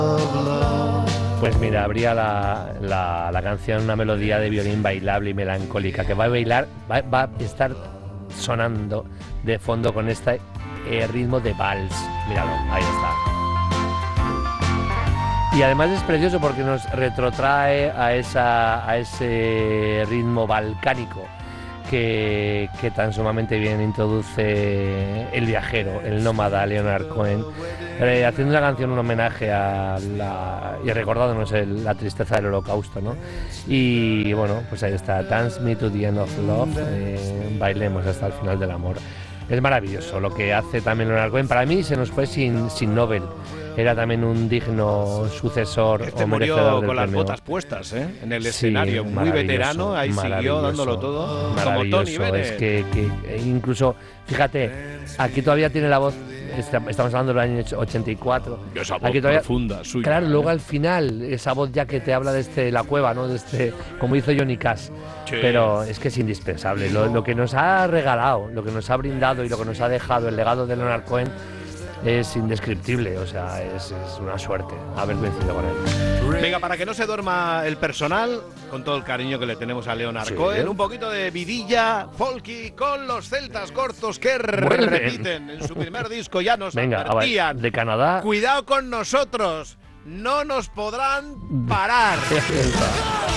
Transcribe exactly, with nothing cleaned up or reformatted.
Pues mira, habría la, la, la canción, una melodía de violín bailable y melancólica que va a bailar, va, va a estar sonando de fondo con este eh, ritmo de vals. Míralo, ahí está. Y además es precioso porque nos retrotrae a, esa, a ese ritmo balcánico que, que tan sumamente bien introduce el viajero, el nómada Leonard Cohen, eh, haciendo una canción un homenaje a la, y recordándonos el, la tristeza del holocausto, ¿no? Y bueno, pues ahí está, Dance Me to the End of Love, eh, bailemos hasta el final del amor. Es maravilloso lo que hace también Leonard Cohen. Para mí se nos fue sin, sin Nobel. Era también un digno sucesor este o murió merecedor del con las premio. botas puestas, ¿eh? En el Sí, escenario, muy veterano, ahí siguió dándolo todo, como Tony Bennett. Es que, que incluso, fíjate, aquí todavía tiene la voz, estamos hablando del año ochenta y cuatro. Esa voz aquí todavía, profunda suya. claro, ¿eh? luego al final, esa voz ya que te habla de este, la cueva, ¿no? De este, como hizo Johnny Cash. Sí. Pero es que es indispensable. Lo, lo que nos ha regalado, lo que nos ha brindado y lo que nos ha dejado el legado de Leonard Cohen es indescriptible, o sea, es, es una suerte haber coincidido con él. Venga, para que no se duerma el personal, con todo el cariño que le tenemos a Leonard sí. Cohen, un poquito de vidilla folky con los celtas cortos que Vuelven. repiten en su primer disco, ya nos Venga, advertían. Ver, de Canadá. Cuidado con nosotros, no nos podrán parar.